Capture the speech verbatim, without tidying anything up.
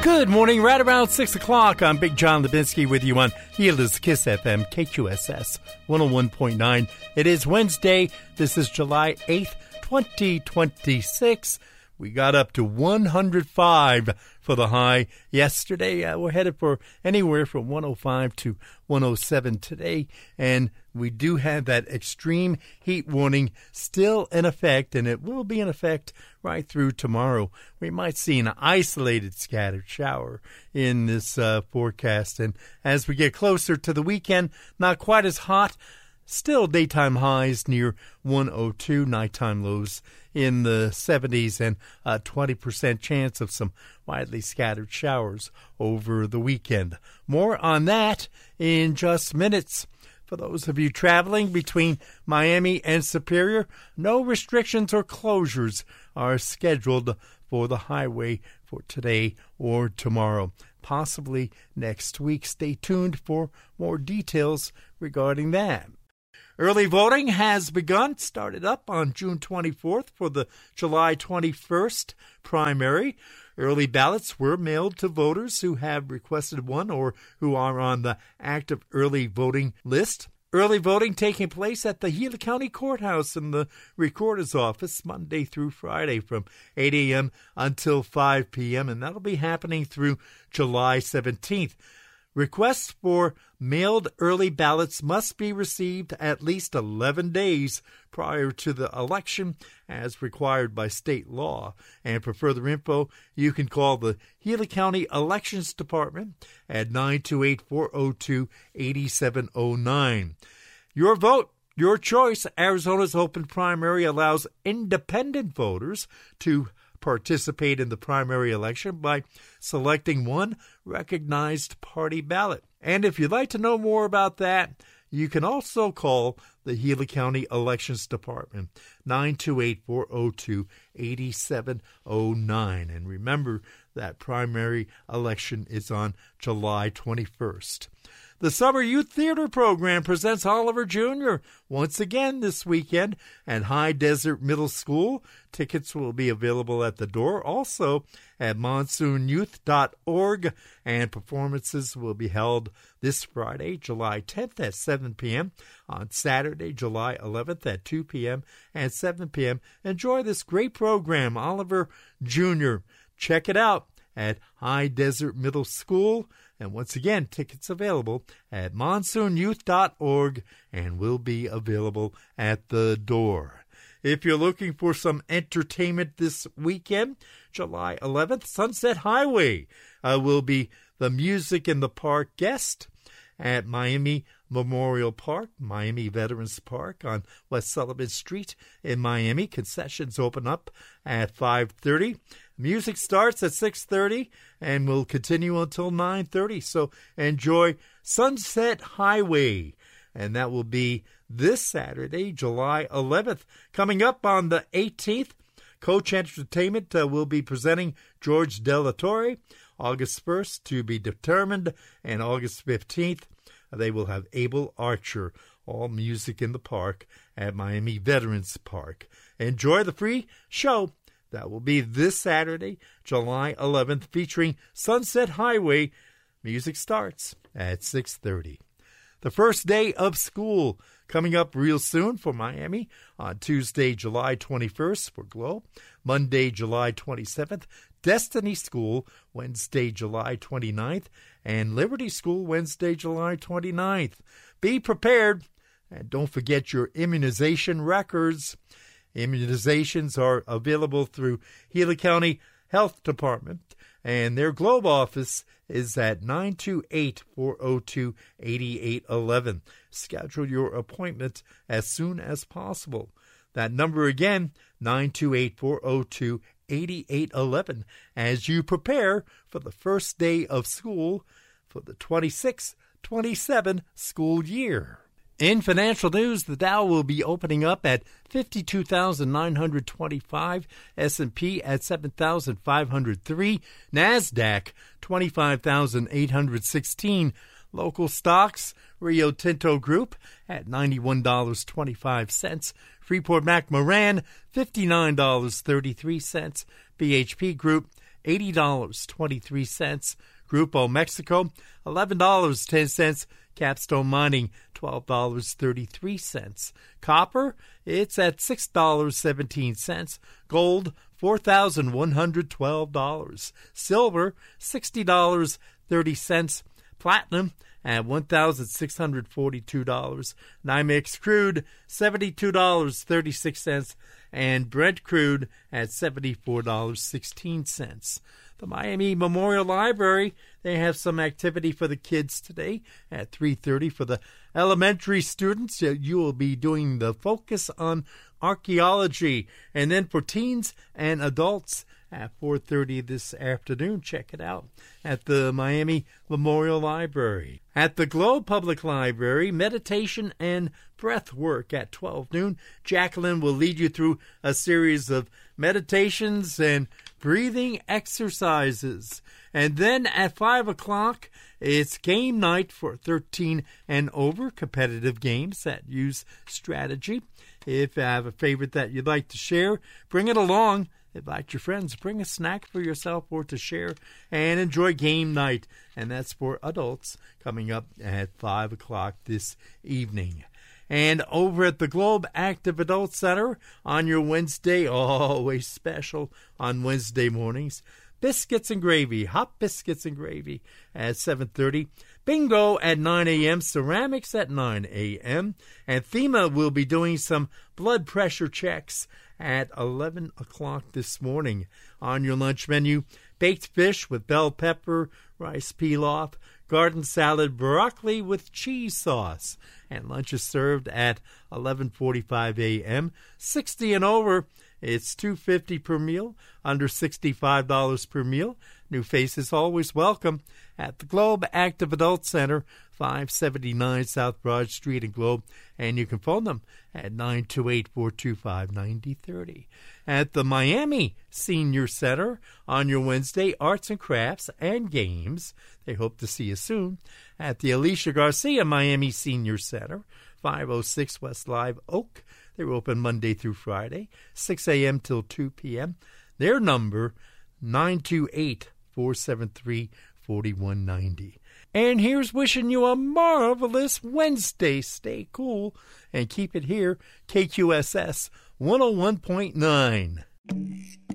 Good morning, right around six o'clock. I'm Big John Lubinsky with you on Healers Kiss F M, K Q S S one oh one point nine. It is Wednesday. This is July eighth, twenty twenty-six. We got up to one hundred five for the high yesterday. Uh, we're headed for anywhere from one oh five to one oh seven today. And we do have that extreme heat warning still in effect, and it will be in effect right through tomorrow. We might see an isolated scattered shower in this uh, forecast. And as we get closer to the weekend, not quite as hot. Still daytime highs near one oh two, nighttime lows in the seventies, and a twenty percent chance of some widely scattered showers over the weekend. More on that in just minutes. For those of you traveling between Miami and Superior, no restrictions or closures are scheduled for the highway for today or tomorrow. Possibly next week. Stay tuned for more details regarding that. Early voting has begun, started up on June twenty-fourth for the July twenty-first primary. Early ballots were mailed to voters who have requested one or who are on the active early voting list. Early voting taking place at the Gila County Courthouse in the Recorder's Office Monday through Friday from eight a.m. until five p.m., and that'll be happening through July seventeenth. Requests for mailed early ballots must be received at least eleven days prior to the election as required by state law. And for further info, you can call the Gila County Elections Department at nine two eight, four oh two, eight seven oh nine. Your vote, your choice. Arizona's open primary allows independent voters to participate in the primary election by selecting one recognized party ballot. And if you'd like to know more about that, you can also call the Gila County Elections Department, nine two eight, four oh two, eight seven oh nine. And remember, that primary election is on July twenty-first. The Summer Youth Theater Program presents Oliver Junior once again this weekend at High Desert Middle School. Tickets will be available at the door, also at monsoon youth dot org, and performances will be held this Friday, July tenth at seven p.m., on Saturday, July eleventh at two p.m. and seven p.m. Enjoy this great program, Oliver Junior Check it out at High Desert Middle School. And once again, tickets available at monsoon youth dot org and will be available at the door. If you're looking for some entertainment this weekend, July eleventh, Sunset Highway uh, will be the Music in the Park guest at Miami Memorial Park, Miami Veterans Park on West Sullivan Street in Miami. Concessions open up at five thirty. Music starts at six thirty and will continue until nine thirty. So enjoy Sunset Highway. And that will be this Saturday, July eleventh. Coming up on the eighteenth, Coach Entertainment uh, will be presenting George Delatorre. August first, to be determined. And August fifteenth, they will have Abel Archer. All music in the park at Miami Veterans Park. Enjoy the free show. That will be this Saturday, July eleventh, featuring Sunset Highway. Music starts at six thirty. The first day of school coming up real soon for Miami on Tuesday, July twenty-first for Glow. Monday, July twenty-seventh, Destiny School, Wednesday, July twenty-ninth, and Liberty School, Wednesday, July twenty-ninth. Be prepared, and don't forget your immunization records. Immunizations are available through Gila County Health Department, and their Globe office is at nine two eight, four oh two, eight eight one one. Schedule your appointment as soon as possible. That number again, nine two eight, four oh two, eight eight one one, as you prepare for the first day of school for the twenty-six twenty-seven school year. In financial news, the Dow will be opening up at fifty-two thousand nine hundred twenty-five, S and P at seven thousand five hundred three, NASDAQ twenty-five thousand eight hundred sixteen. Local stocks, Rio Tinto Group at ninety-one dollars and twenty-five cents, Freeport McMoran fifty-nine dollars and thirty-three cents, B H P Group eighty dollars and twenty-three cents. Grupo Mexico, eleven dollars and ten cents. Capstone Mining, twelve dollars and thirty-three cents. Copper, it's at six dollars and seventeen cents. Gold, four thousand one hundred twelve dollars. Silver, sixty dollars and thirty cents. Platinum at one thousand six hundred forty-two dollars. NYMEX crude, seventy-two dollars and thirty-six cents. And Brent crude at seventy-four dollars and sixteen cents. The Miami Memorial Library, they have some activity for the kids today at three thirty. For the elementary students, you will be doing the focus on archaeology. And then for teens and adults at four thirty this afternoon, check it out at the Miami Memorial Library. At the Globe Public Library, meditation and breath work at twelve noon. Jacqueline will lead you through a series of meditations and breathing exercises. And then at five o'clock, it's game night for thirteen and over competitive games that use strategy. If you have a favorite that you'd like to share, bring it along. Invite your friends. Bring a snack for yourself or to share and enjoy game night. And that's for adults coming up at five o'clock this evening. And over at the Globe Active Adult Center on your Wednesday, always special on Wednesday mornings, biscuits and gravy, hot biscuits and gravy at seven thirty. Bingo at nine a.m., ceramics at nine a.m., and FEMA will be doing some blood pressure checks at eleven o'clock this morning. On your lunch menu, baked fish with bell pepper, rice pilaf, garden salad, broccoli with cheese sauce. And lunch is served at eleven forty-five a.m. sixty and over, it's two dollars and fifty cents per meal, under sixty-five dollars per meal. New faces always welcome at the Globe Active Adult Center, five seventy-nine South Broad Street in Globe. And you can phone them at nine two eight, four two five, nine zero three zero. At the Miami Senior Center on your Wednesday, arts and crafts and games. They hope to see you soon at the Alicia Garcia Miami Senior Center, five oh six West Live Oak. They're open Monday through Friday, six a.m. till two p.m. Their number, nine two eight, four seven three, four one nine zero. And here's wishing you a marvelous Wednesday. Stay cool and keep it here, K Q S S one oh one point nine.